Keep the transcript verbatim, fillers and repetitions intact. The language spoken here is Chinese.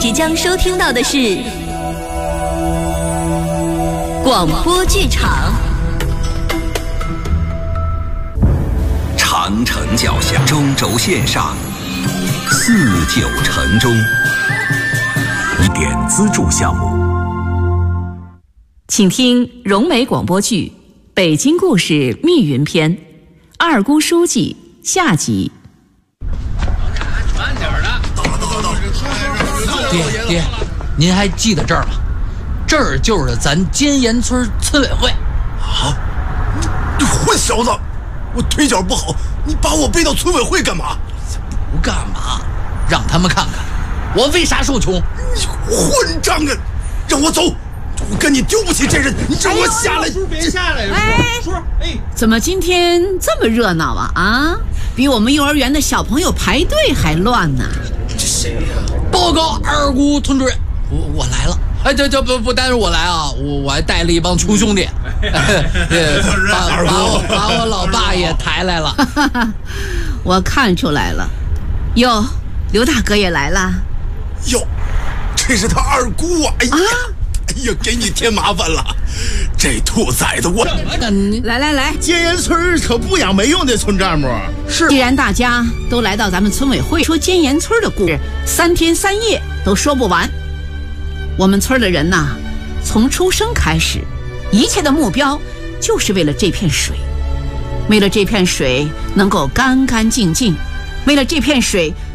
即将收听到的是广播剧场。 长城脚下，中轴线上，四九城中，点资助项目。 请听融媒广播剧《北京故事密云篇》，二姑书记下集。 慢点的， 爹爹，您还记得这儿吗？这儿就是咱尖岩村村委会。 啊！你混小子！我腿脚不好，你把我背到村委会干嘛？ 不干嘛，让他们看看我为啥受穷。 你混账啊！让我走！我跟你丢不起这人，你让我下来！ 叔别下来， 哎， 叔，哎， 怎么今天这么热闹啊？啊，比我们幼儿园的小朋友排队还乱呢！ 这谁呀？ 报告二姑村主任，我我来了。哎，这这不不单是我来啊，我我还带了一帮穷兄弟，把把我把我老爸也抬来了。 我看出来了，哟，刘大哥也来了。 哟，这是他二姑啊！哎呀，哎呀，给你添麻烦了。这兔崽子，我来来来， 尖岩村可不养没用的村干部。 是，既然大家都来到咱们村委会，说尖岩村的故事，三天三夜都说不完。我们村的人呐，从出生开始，一切的目标就是为了这片水，为了这片水能够干干净净，为了这片水